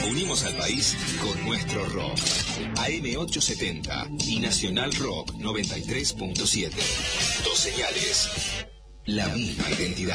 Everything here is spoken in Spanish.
Unimos al país con nuestro rock. AM870 y Nacional Rock 93.7. Dos señales. La misma identidad.